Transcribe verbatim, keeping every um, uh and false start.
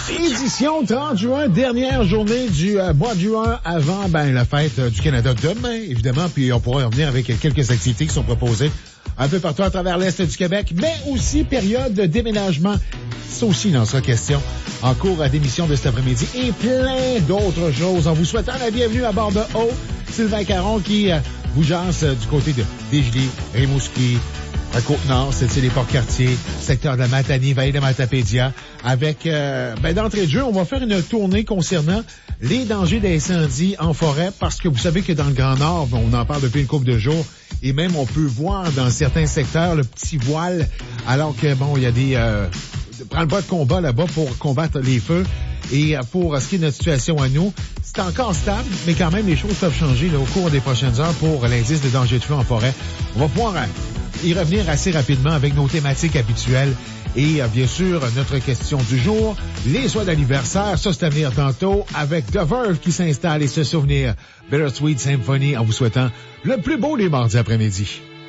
Édition trente juin, dernière journée du euh, mois de juin avant ben, la fête euh, du Canada demain, évidemment, puis on pourra revenir avec quelques activités qui sont proposées un peu partout à travers l'Est du Québec, mais aussi période de déménagement. Ça aussi, dans sa question, en cours d'émission de cet après-midi et plein d'autres choses. En vous souhaitant la bienvenue à bord de O, Sylvain Caron qui euh, vous jase euh, du côté de Dégelé, Rimouski, à Côte-Nord, c'est les Port-Cartier, secteur de la Matanie, vallée de Matapédia. Avec, euh, ben, d'entrée de jeu, on va faire une tournée concernant les dangers d'incendie en forêt, parce que vous savez que dans le Grand Nord, on en parle depuis une couple de jours, et même on peut voir dans certains secteurs le petit voile, alors que, bon, il y a des... Euh, prend le bas de combat là-bas pour combattre les feux. Et pour ce qui est de notre situation à nous, c'est encore stable, mais quand même, les choses peuvent changer là, au cours des prochaines heures pour l'indice de danger de feu en forêt. On va pouvoir y revenir assez rapidement avec nos thématiques habituelles. Et bien sûr, notre question du jour, les soins d'anniversaire, ça c'est à venir tantôt, avec The Verve qui s'installe et se souvenir Bittersweet Symphony en vous souhaitant le plus beau des mardis après-midi.